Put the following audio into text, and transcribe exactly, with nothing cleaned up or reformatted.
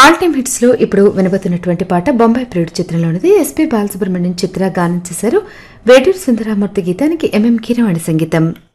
All time hits లో ఇప్పుడు వినబోతున్నటువంటి పాట బొంబాయి ప్రియుడు చిత్రంలోనిది. ఎస్పీ బాలసుబ్రహ్మణ్యం చిత్ర గానం చేశారు. వేటూరి సుందరరామూర్తి గీతానికి ఎంఎం కీరవాణి సంగీతం.